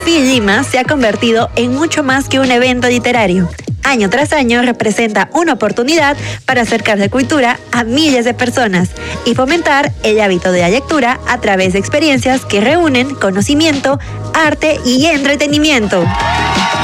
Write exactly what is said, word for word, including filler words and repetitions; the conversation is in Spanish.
FILLIMA se ha convertido en mucho más que un evento literario. Año tras año representa una oportunidad para acercar la cultura a miles de personas y fomentar el hábito de la lectura a través de experiencias que reúnen conocimiento, arte y entretenimiento.